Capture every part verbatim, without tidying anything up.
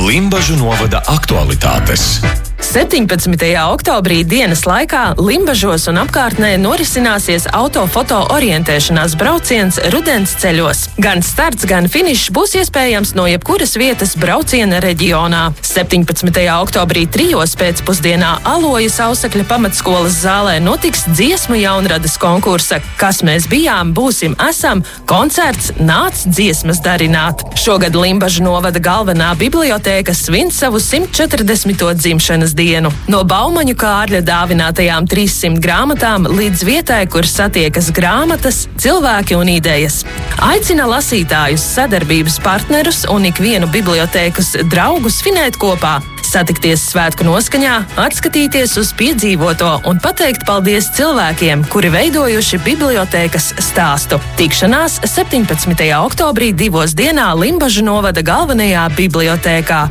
Limbažu novada aktualitātes. septiņpadsmitajā oktobrī dienas laikā Limbažos un apkārtnē norisināsies autofoto orientēšanās brauciens rudens ceļos. Gan starts, gan finišs būs iespējams no jebkuras vietas brauciena reģionā. septiņpadsmitajā oktobrī trijos pēcpusdienā Alojas Ausakļa pamatskolas zālē notiks dziesmu jaunradas konkursa Kas mēs bijām, būsim, esam koncerts Nāc dziesmas darināt. Šogad Limbažu novada galvenā bibliotēka svin savu simt četrdesmito dzimšanas dienu. No Baumaņu Kārļa dāvinātajām trīssimt grāmatām līdz vietai, kur satiekas grāmatas, cilvēki un idejas. Aicina lasītājus, sadarbības partnerus un ikvienu bibliotēkas draugu svinēt kopā, satikties svētku noskaņā, atskatīties uz piedzīvoto un pateikt paldies cilvēkiem, kuri veidojuši bibliotēkas stāstu. Tikšanās septiņpadsmitajā oktobrī divos dienā Limbažu novada galvenajā bibliotēkā.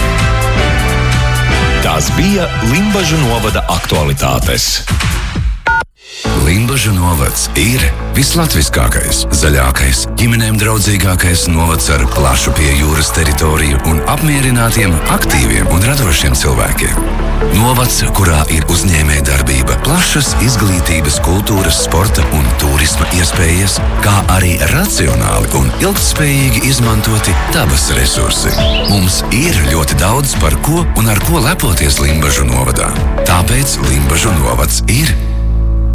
Tās bija Limbažu novada aktualitātes. Limbažu novads ir vislatviskākais, zaļākais, ģimenēm draudzīgākais novads ar plašu pie jūras teritoriju un apmierinātiem, aktīviem un radošiem cilvēkiem. Novads, kurā ir uzņēmēja darbība, plašas izglītības, kultūras, sporta un turisma iespējas, kā arī racionāli un ilgtspējīgi izmantoti dabas resursi. Mums ir ļoti daudz par ko un ar ko lepoties Limbažu novadā. Tāpēc Limbažu novads ir